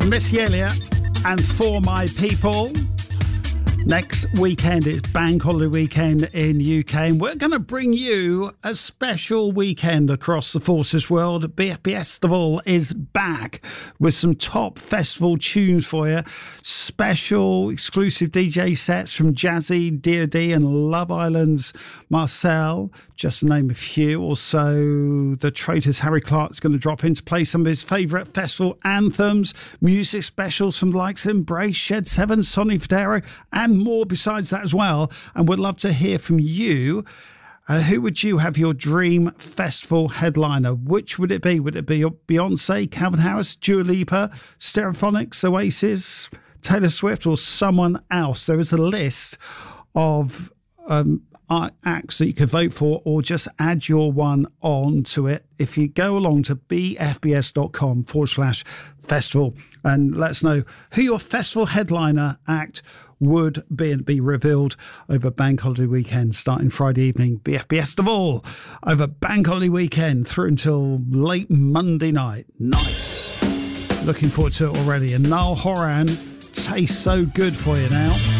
Missy Elliott and For My People. Next weekend, it's Bank Holiday weekend in UK, and we're going to bring you a special weekend across the Forces world. BFBestival is back with some top festival tunes for you. Special exclusive DJ sets from Jazzy, D.O.D. and Love Island's Marcel, just to name a few. Also, the Traitors Harry Clark's going to drop in to play some of his favourite festival anthems, music specials from the likes of Embrace, Shed 7, Sonny Fodera, and more besides that as well. And we'd love to hear from you. Who would you have your dream festival headliner? Which would it be? Would it be Beyonce, Calvin Harris, Dua Lipa, Stereophonics, Oasis, Taylor Swift, or someone else? There is a list of acts that you could vote for, or just add your one on to it. If you go along to bfbs.com/festival and let us know who your festival headliner act would be revealed over Bank Holiday weekend starting Friday evening. BFBestival over Bank Holiday weekend through until late Monday night. Nice. Looking forward to it already. And Niall Horan, Tastes So Good for you now.